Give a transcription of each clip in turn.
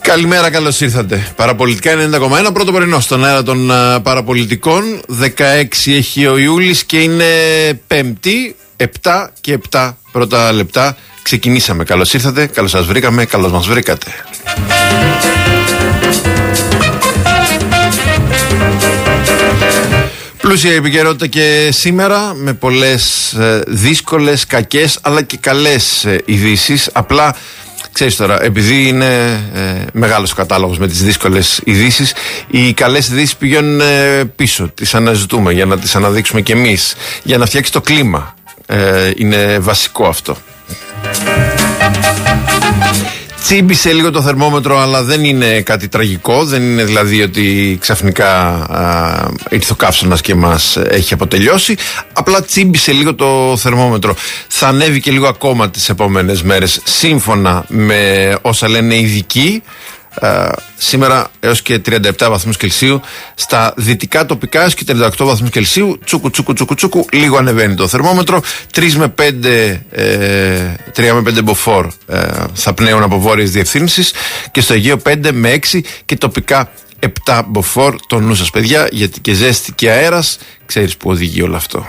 Καλημέρα, καλώς ήρθατε. Παραπολιτικά 90,1, πρώτο πρωινό στον αέρα των παραπολιτικών. 16 έχει ο Ιούλης και είναι Πέμπτη, 7 και 7 πρώτα λεπτά. Ξεκινήσαμε. Καλώς ήρθατε, καλώς σας βρήκαμε, καλώς μας βρήκατε. Πλούσια επικαιρότητα και σήμερα με πολλές δύσκολες, κακές αλλά και καλές ειδήσεις. Απλά ξέρεις τώρα, επειδή είναι μεγάλος ο κατάλογος με τις δύσκολες ειδήσεις, οι καλές ειδήσεις πηγαίνουν πίσω. Τις αναζητούμε για να τις αναδείξουμε κι εμείς, για να φτιάξει το κλίμα. Είναι βασικό αυτό. Τσίμπησε λίγο το θερμόμετρο, αλλά δεν είναι κάτι τραγικό. Δεν είναι δηλαδή ότι ξαφνικά ήρθε ο καύσωνας και μας έχει αποτελειώσει. Απλά τσίμπησε λίγο το θερμόμετρο. Θα ανέβει και λίγο ακόμα τις επόμενες μέρες, σύμφωνα με όσα λένε οι ειδικοί. Σήμερα έως και 37 βαθμούς Κελσίου, στα δυτικά τοπικά έως και 38 βαθμούς Κελσίου. Τσούκου, λίγο ανεβαίνει το θερμόμετρο. 3 με 5 μποφόρ θα πνέουν από βόρειες διευθύνσεις, και στο Αιγαίο 5 με 6 και τοπικά 7 μποφόρ. Το νου σας, παιδιά, γιατί και ζέστη και αέρας, ξέρεις που οδηγεί όλο αυτό.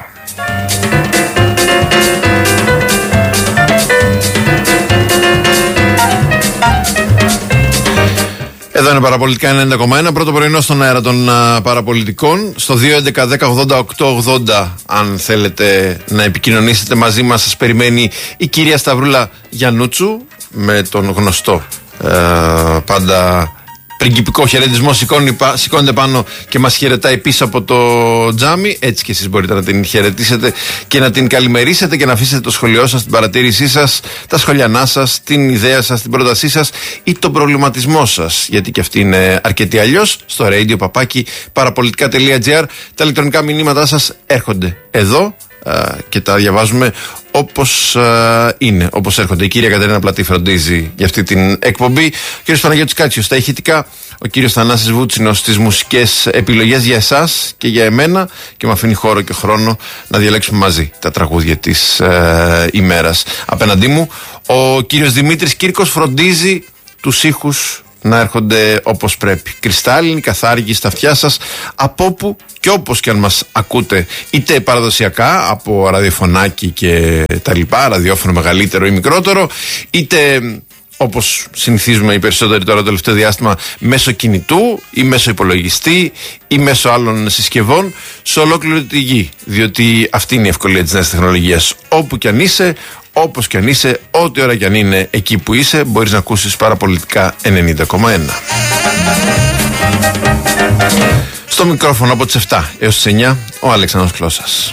Εδώ είναι Παραπολιτικά 90,1, πρώτο πρωινό στον αέρα των παραπολιτικών. Στο 2.11.10.80.880, αν θέλετε να επικοινωνήσετε μαζί μας, σας περιμένει η κυρία Σταυρούλα Γιαννούτσου με τον γνωστό πάντα πριγκιπικό χαιρετισμό. Σηκώνεται πάνω και μας χαιρετάει πίσω από το τζάμι. Έτσι και εσείς μπορείτε να την χαιρετήσετε και να την καλημερίσετε και να αφήσετε το σχολείο σας, την παρατήρησή σας, τα σχολιανά σας, την ιδέα σας, την πρότασή σας ή τον προβληματισμό σας, γιατί και αυτή είναι αρκετή. Αλλιώς στο radio@parapolitica.gr τα ηλεκτρονικά μηνύματά σας έρχονται εδώ και τα διαβάζουμε όπως είναι, όπως έρχονται. Η κυρία Κατερίνα Πλατή φροντίζει για αυτή την εκπομπή. Ο κύριος Παναγιώτης Κάτσιος στα ηχητικά. Ο κύριος Θανάσης Βούτσινος στις μουσικές επιλογές για εσάς και για εμένα, και μου αφήνει χώρο και χρόνο να διαλέξουμε μαζί τα τραγούδια της ημέρας. Απέναντί μου ο κύριος Δημήτρης Κύρκος φροντίζει τους ήχους να έρχονται όπως πρέπει. Κρυστάλλινοι, καθάργοι στα αυτιά σας, από όπου και όπως και αν μας ακούτε, είτε παραδοσιακά από ραδιοφωνάκι και τα λοιπά, ραδιόφωνο μεγαλύτερο ή μικρότερο, είτε όπως συνηθίζουμε οι περισσότεροι τώρα το τελευταίο διάστημα, μέσω κινητού ή μέσω υπολογιστή ή μέσω άλλων συσκευών, σε ολόκληρη τη γη. Διότι αυτή είναι η ευκολία της νέας τεχνολογίας. Όπου κι αν είσαι, όπως κι αν είσαι, ό,τι ώρα κι αν είναι εκεί που είσαι, μπορείς να ακούσεις Παραπολιτικά 90,1. Στο μικρόφωνο από τις 7 έως τις 9, ο Αλέξανδρος Κλώσας.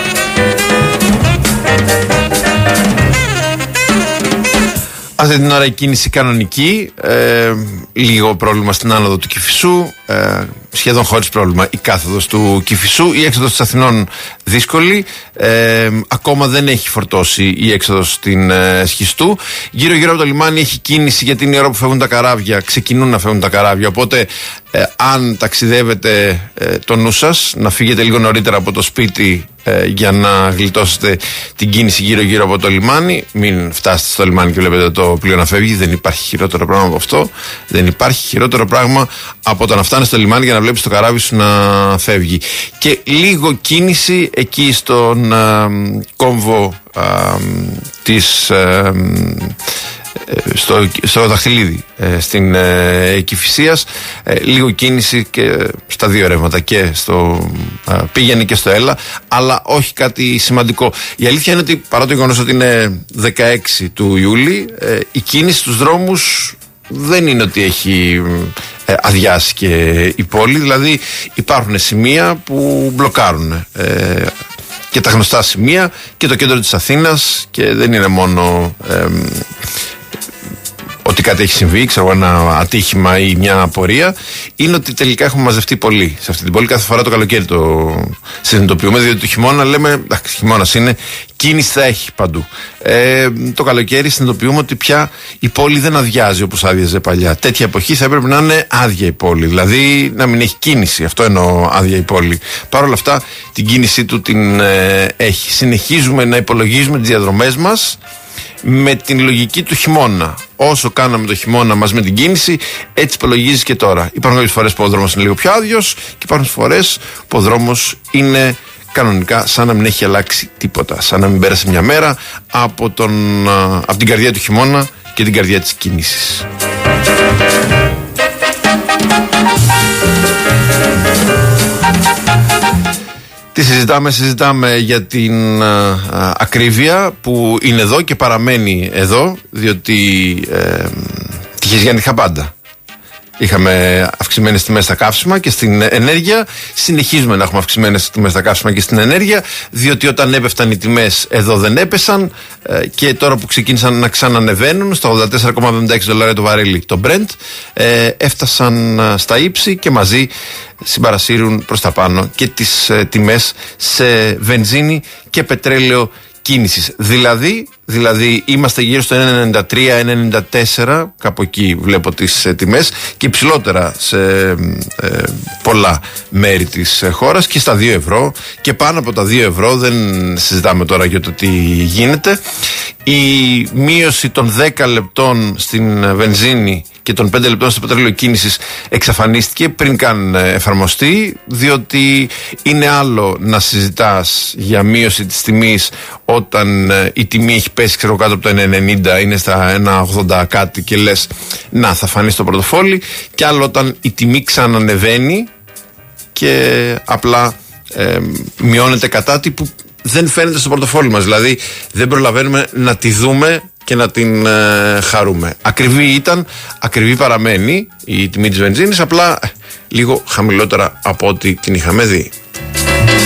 Αυτή την ώρα η κίνηση κανονική, λίγο πρόβλημα στην άνοδο του Κηφισού, σχεδόν χωρίς πρόβλημα η κάθοδος του Κηφισού. Η έξοδος της Αθηνών δύσκολη, ακόμα δεν έχει φορτώσει η έξοδος στην Σχιστού. Γύρω από το λιμάνι έχει κίνηση, γιατί είναι η ώρα που φεύγουν τα καράβια, ξεκινούν να φεύγουν τα καράβια, οπότε αν ταξιδεύετε το νου σας, να φύγετε λίγο νωρίτερα από το σπίτι για να γλιτώσετε την κίνηση γύρω από το λιμάνι. Μην φτάσετε στο λιμάνι και βλέπετε το πλοίο να φεύγει. Δεν υπάρχει χειρότερο πράγμα από αυτό. Δεν υπάρχει χειρότερο πράγμα από το να φτάνεις στο λιμάνι για να βλέπεις το καράβι σου να φεύγει. Και λίγο κίνηση εκεί στον κόμβο της στο Δαχτυλίδι στην Κηφισίας, λίγο κίνηση και στα δύο ρεύματα, και στο πήγαινε και στο έλα, αλλά όχι κάτι σημαντικό. Η αλήθεια είναι ότι παρά το γεγονός ότι είναι 16 του Ιούλη, η κίνηση στους δρόμους δεν είναι ότι έχει αδειάσει και η πόλη. Δηλαδή υπάρχουν σημεία που μπλοκάρουν, και τα γνωστά σημεία και το κέντρο της Αθήνας, και δεν είναι μόνο ότι κάτι έχει συμβεί, ξέρω, ένα ατύχημα ή μια απορία. Είναι ότι τελικά έχουμε μαζευτεί πολύ σε αυτή την πόλη. Κάθε φορά το καλοκαίρι το συνειδητοποιούμε, διότι το χειμώνα λέμε, εντάξει, χειμώνας είναι, κίνηση θα έχει παντού. Το καλοκαίρι συνειδητοποιούμε ότι πια η πόλη δεν αδειάζει όπως άδειαζε παλιά. Τέτοια εποχή θα έπρεπε να είναι άδεια η πόλη, δηλαδή να μην έχει κίνηση. Αυτό εννοώ, άδεια η πόλη. Παρ' όλα αυτά την κίνησή του την έχει. Συνεχίζουμε να υπολογίζουμε τις διαδρομές μας με την λογική του χειμώνα. Όσο κάναμε το χειμώνα μαζί με την κίνηση, έτσι υπολογίζει και τώρα. Υπάρχουν κάποιες φορές που ο δρόμος είναι λίγο πιο άδειος και υπάρχουν φορές που ο δρόμος είναι κανονικά σαν να μην έχει αλλάξει τίποτα. Σαν να μην πέρασε μια μέρα από την καρδιά του χειμώνα και την καρδιά της κίνησης. Τι συζητάμε για την ακρίβεια που είναι εδώ και παραμένει εδώ, διότι τυχές Γιάννη είχα πάντα. Είχαμε αυξημένες τιμές στα καύσιμα και στην ενέργεια. Συνεχίζουμε να έχουμε αυξημένες τιμές στα καύσιμα και στην ενέργεια, διότι όταν έπεφταν οι τιμές εδώ δεν έπεσαν και τώρα που ξεκίνησαν να ξανανεβαίνουν στα $84,76 το βαρέλι το Brent, έφτασαν στα ύψη και μαζί συμπαρασύρουν προς τα πάνω και τις τιμές σε βενζίνη και πετρέλαιο κίνησης. Δηλαδή είμαστε γύρω στο 1,93-1,94, κάπου εκεί βλέπω τις τιμές, και υψηλότερα σε πολλά μέρη της χώρας και στα 2 ευρώ και πάνω από τα 2 ευρώ. Δεν συζητάμε τώρα για το τι γίνεται. Η μείωση των 10 λεπτών στην βενζίνη και των 5 λεπτών στο πετρέλαιο κίνησης εξαφανίστηκε πριν καν εφαρμοστεί, διότι είναι άλλο να συζητάς για μείωση της τιμής όταν η τιμή έχει πέσει κάτω από το 1,90, είναι στα 1,80 κάτι και λες να θα φανεί στο πορτοφόλι, και άλλο όταν η τιμή ξανανεβαίνει και απλά μειώνεται κατά τι που δεν φαίνεται στο πορτοφόλι μας. Δηλαδή δεν προλαβαίνουμε να τη δούμε και να την χαρούμε. Ακριβή ήταν, ακριβή παραμένει η τιμή της βενζίνης, απλά λίγο χαμηλότερα από ό,τι την είχαμε δει.